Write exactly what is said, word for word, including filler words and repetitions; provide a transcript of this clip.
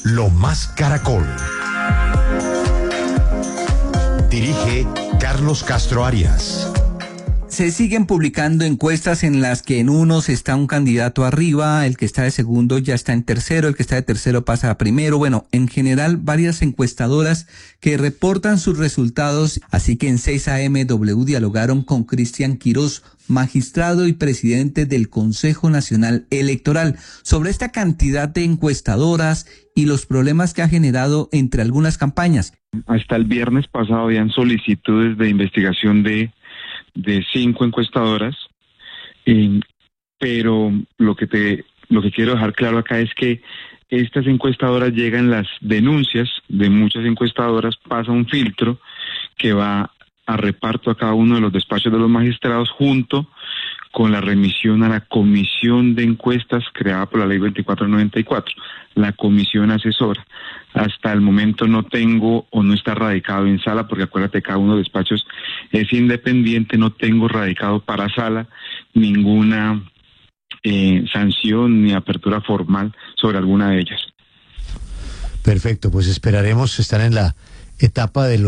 Lo Más Caracol. Dirige Carlos Castro Arias. Se siguen publicando encuestas en las que en unos está un candidato arriba, el que está de segundo ya está en tercero, el que está de tercero pasa a primero. Bueno, en general varias encuestadoras que reportan sus resultados. Así que en seis A M W dialogaron con Cristian Quirós, magistrado y presidente del Consejo Nacional Electoral, sobre esta cantidad de encuestadoras y los problemas que ha generado entre algunas campañas. Hasta el viernes pasado habían solicitudes de investigación de de cinco encuestadoras, eh, pero lo que te lo que quiero dejar claro acá es que estas encuestadoras llegan, las denuncias de muchas encuestadoras, pasa un filtro que va a reparto a cada uno de los despachos de los magistrados junto con la remisión a la comisión de encuestas creada por la ley veinticuatro noventa y cuatro, la comisión asesora. Hasta el momento no tengo o no está radicado en sala, porque acuérdate, cada uno de los despachos es independiente, no tengo radicado para sala ninguna eh, sanción ni apertura formal sobre alguna de ellas. Perfecto, pues esperaremos, están en la etapa de los